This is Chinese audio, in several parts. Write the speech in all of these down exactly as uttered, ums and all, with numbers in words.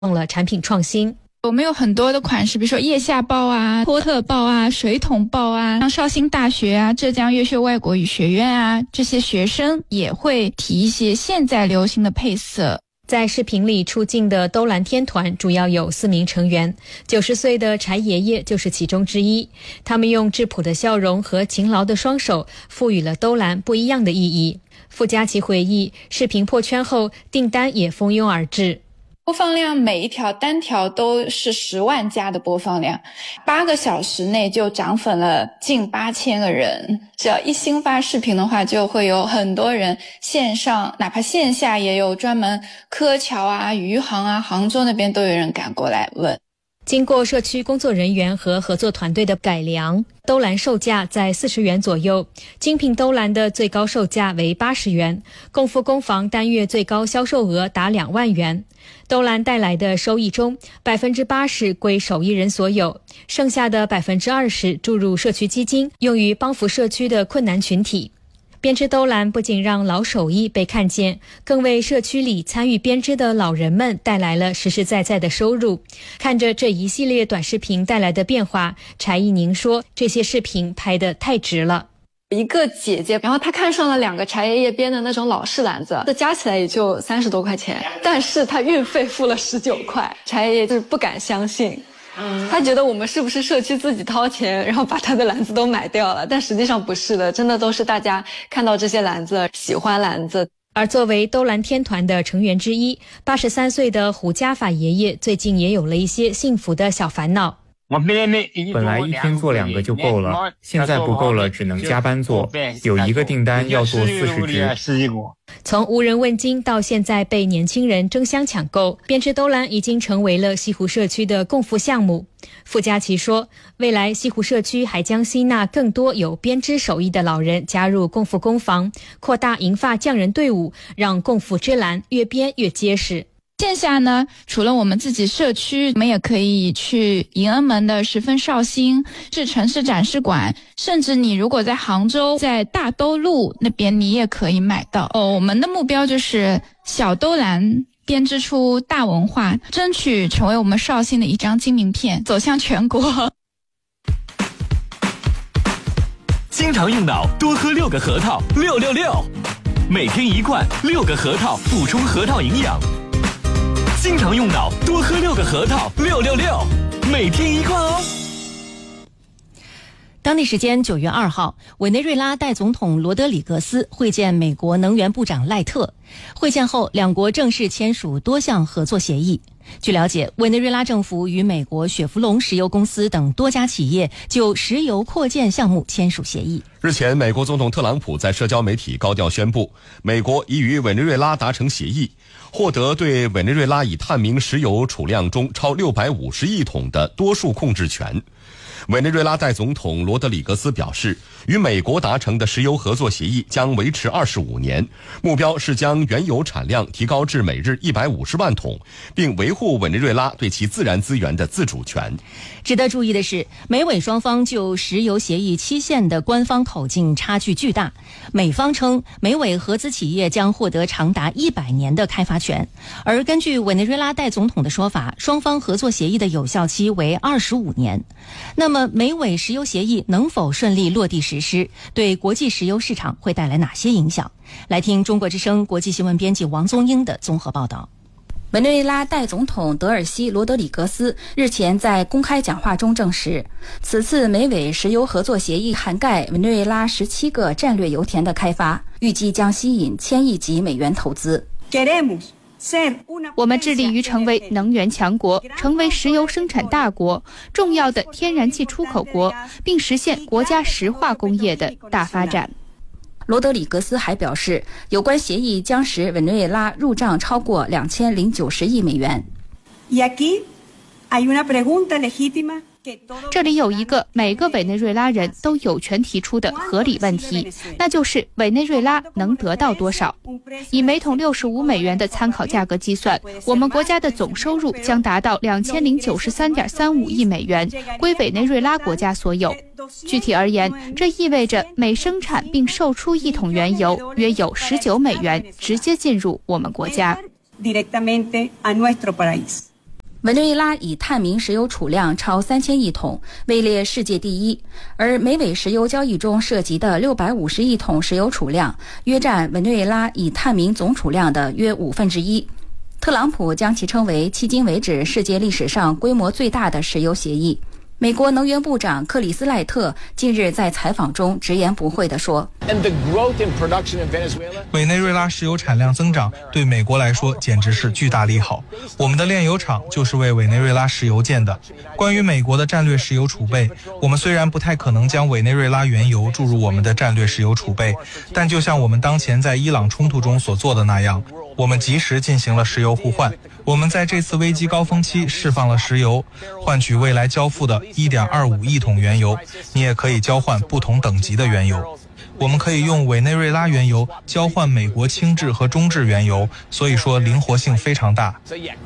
了产品创新。 我们有很多的款式，比如说腋下包啊、托特包啊、水桶包啊，像绍兴大学啊、浙江越秀外国语学院啊，这些学生也会提一些现在流行的配色。 在视频里出镜的兜蓝天团主要有四名成员，九十岁的柴爷爷就是其中之一。他们用质朴的笑容和勤劳的双手，赋予了兜蓝不一样的意义。傅佳琪回忆，视频破圈后，订单也蜂拥而至。 播放量每一条单条都是十万加的播放量，八个小时内就涨粉了近八千个人。只要一新发视频的话，就会有很多人线上，哪怕线下也有专门柯桥啊、余杭啊、杭州那边都有人赶过来问。 经过社区工作人员和合作团队的改良，兜蓝售价在四十元左右，精品兜蓝的最高售价为八十元，共富工房单月最高销售额达两万元。兜蓝带来的收益中，百分之八十归手艺人所有，剩下的百分之二十注入社区基金，用于帮扶社区的困难群体。编织兜蓝不仅让老手艺被看见，更为社区里参与编织的老人们带来了实实在在的收入。看着这一系列短视频带来的变化，柴一宁说，这些视频拍得太值了。 一个姐姐，然后她看上了两个柴爷爷编的那种老式篮子，这加起来也就三十多块钱，但是她运费付了十九块，柴爷爷就是不敢相信。嗯，他觉得我们是不是社区自己掏钱，然后把他的篮子都买掉了？但实际上不是的，真的都是大家看到这些篮子，喜欢篮子。 而作为兜蓝天团的成员之一，八十三岁的胡家法爷爷最近也有了一些幸福的小烦恼。 本来一天做两个就够了，现在不够了，只能加班做。有一个订单要做四十只。 从无人问津到现在被年轻人争相抢购，编织兜蓝已经成为了西湖社区的共付项目。傅佳琪说，未来西湖社区还将吸纳更多有编织手艺的老人加入共付工房，扩大银发匠人队伍，让共付织蓝越编越结实。 线下呢，除了我们自己社区，我们也可以去迎恩门的十分绍兴，是城市展示馆，甚至你如果在杭州，在大兜路那边，你也可以买到。哦，我们的目标就是小兜蓝编织出大文化，争取成为我们绍兴的一张金名片，走向全国。 经常用脑，多喝六个核桃，六六六，每天一罐，六个核桃，补充核桃营养。经常用脑，多喝六个核桃，六六六，每天一罐哦。 当地时间九月二号，委内瑞拉代总统罗德里格斯会见美国能源部长赖特。会见后，两国正式签署多项合作协议。据了解，委内瑞拉政府与美国雪佛龙石油公司等多家企业就石油扩建项目签署协议。 日前，美国总统特朗普在社交媒体高调宣布，美国已与委内瑞拉达成协议，获得对委内瑞拉已探明石油储量中超六百五十亿桶的多数控制权。委内瑞拉代总统罗德里格斯表示，与美国达成的石油合作协议将维持二十五年，目标是将原油产量提高至每日一百五十万桶，并维护委内瑞拉对其自然资源的自主权。 值得注意的是，美委双方就石油协议期限的官方口径差距巨大。美方称，美委合资企业将获得长达一百年的开发权，而根据委内瑞拉代总统的说法，双方合作协议的有效期为二十五年。那么，美委石油协议能否顺利落地实施，对国际石油市场会带来哪些影响？来听中国之声国际新闻编辑王宗英的综合报道。 委内瑞拉代总统德尔西·罗德里格斯日前在公开讲话中证实，此次美委石油合作协议涵盖委内瑞拉十七个战略油田的开发，预计将吸引千亿级美元投资。 我们致力于成为能源强国，成为石油生产大国，重要的天然气出口国，并实现国家石化工业的大发展。 罗德里格斯还表示，有关协议将使委内瑞拉入账超过两千零九十亿美元。 这里有一个每个委内瑞拉人都有权提出的合理问题，那就是委内瑞拉能得到多少？以每桶六十五美元的参考价格计算，我们国家的总收入将达到两千零九十三点三五亿美元，归委内瑞拉国家所有。具体而言，这意味着每生产并售出一桶原油，约有十九美元直接进入我们国家。 委内瑞拉以探明石油储量超三千亿桶，位列世界第一，而美委石油交易中涉及的六百五十亿桶石油储量，约占委内瑞拉已探明总储量的约五分之一。特朗普将其称为迄今为止世界历史上规模最大的石油协议。美国能源部长克里斯赖特近日在采访中直言不讳地说， 委内瑞拉石油产量增长对美国来说简直是巨大利好，我们的炼油厂就是为委内瑞拉石油建的。关于美国的战略石油储备，我们虽然不太可能将委内瑞拉原油注入我们的战略石油储备，但就像我们当前在伊朗冲突中所做的那样，我们及时进行了石油互换。我们在这次危机高峰期释放了石油，换取未来交付的 一点二五亿桶原油，你也可以交换不同等级的原油。我们可以用委内瑞拉原油交换美国轻质和中质原油，所以说灵活性非常大。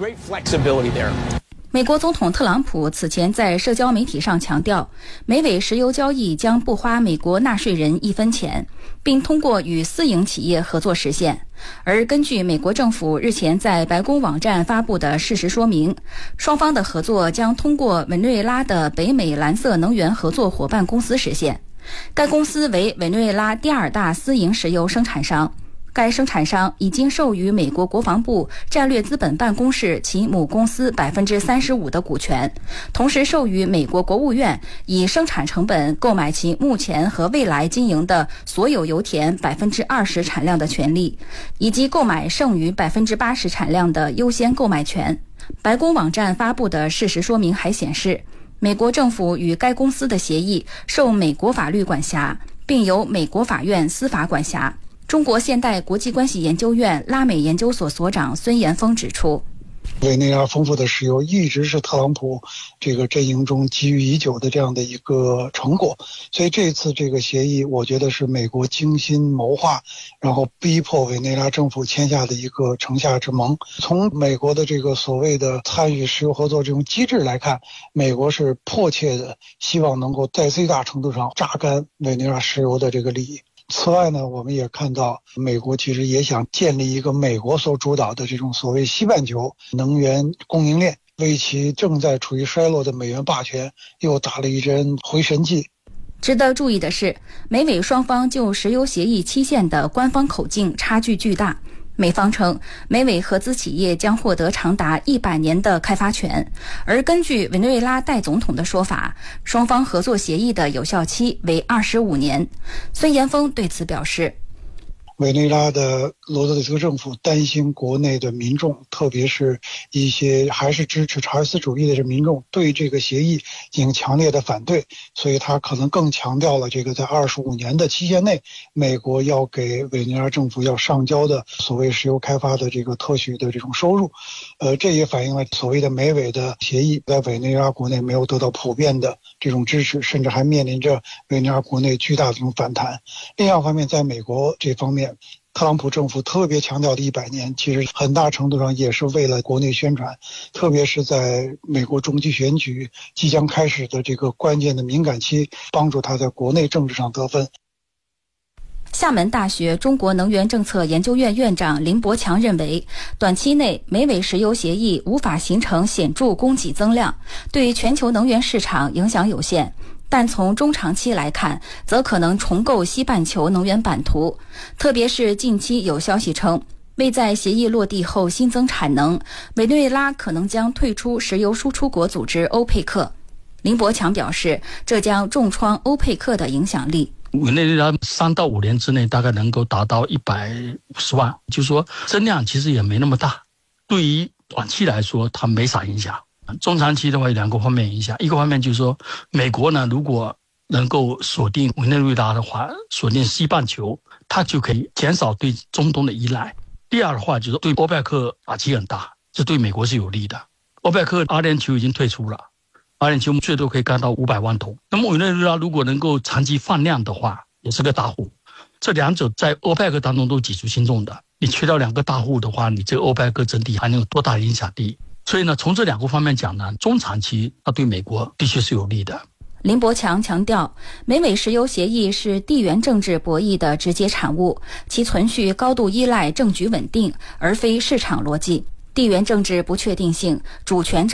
美国总统特朗普此前在社交媒体上强调，美委石油交易将不花美国纳税人一分钱，并通过与私营企业合作实现。而根据美国政府日前在白宫网站发布的事实说明，双方的合作将通过委内瑞拉的北美蓝色能源合作伙伴公司实现。该公司为委内瑞拉第二大私营石油生产商。该生产商已经授予美国国防部战略资本办公室其母公司 百分之三十五 的股权，同时授予美国国务院以生产成本购买其目前和未来经营的所有油田 百分之二十 产量的权利，以及购买剩余 百分之八十 产量的优先购买权。白宫网站发布的事实说明还显示，美国政府与该公司的协议受美国法律管辖，并由美国法院司法管辖。中国现代国际关系研究院拉美研究所所长孙延峰指出， 委内瑞拉丰富的石油一直是特朗普这个阵营中急于已久的这样的一个成果，所以这次这个协议我觉得是美国精心谋划，然后逼迫委内瑞拉政府签下的一个城下之盟。从美国的这个所谓的参与石油合作这种机制来看，美国是迫切的希望能够在最大程度上榨干委内瑞拉石油的这个利益。此外呢，我们也看到美国其实也想建立一个美国所主导的这种所谓西半球能源供应链，为其正在处于衰落的美元霸权又打了一针回神剂。 值得注意的是，美委双方就石油协议期限的官方口径差距巨大。美方称，美委合资企业将获得长达一百年的开发权，而根据委内瑞拉代总统的说法，双方合作协议的有效期为二十五年。孙延峰对此表示， 委内瑞拉的罗德里戈政府担心国内的民众，特别是一些还是支持查韦斯主义的这民众对这个协议进行强烈的反对，所以他可能更强调了这个在二十五年的期限内，美国要给委内瑞拉政府要上交的所谓石油开发的这个特许的这种收入。呃，这也反映了所谓的美委的协议在委内瑞拉国内没有得到普遍的这种支持，甚至还面临着委内瑞拉国内巨大的这种反弹。另一方面，在美国这方面，特朗普政府特别强调的一百年，其实很大程度上也是为了国内宣传，特别是在美国中期选举即将开始的这个关键的敏感期，帮助他在国内政治上得分。 厦门大学中国能源政策研究院院长林伯强认为，短期内美委石油协议无法形成显著供给增量，对全球能源市场影响有限。但从中长期来看，则可能重构西半球能源版图。特别是近期有消息称，为在协议落地后新增产能，委内瑞拉可能将退出石油输出国组织欧佩克。林伯强表示，这将重创欧佩克的影响力。 委内瑞拉三到五年之内大概能够达到一百五十万，就是说增量其实也没那么大，对于短期来说它没啥影响。中长期的话有两个方面影响，一个方面就是说美国呢如果能够锁定委内瑞拉的话，锁定西半球，它就可以减少对中东的依赖。第二的话就是对欧佩克打击很大，这对美国是有利的。欧佩克阿联酋已经退出了，阿联酋最多可以干到五百万桶，那么委内瑞拉如果能够长期放量的话，也是个大户。这两者在欧佩克当中都举足轻重的，你缺掉两个大户的话，你这个欧佩克整体还能有多大的影响力？所以呢，从这两个方面讲呢，中长期它对美国的确是有利的。 林伯强强调，美委石油协议是地缘政治博弈的直接产物，其存续高度依赖政局稳定，而非市场逻辑。地缘政治不确定性、主权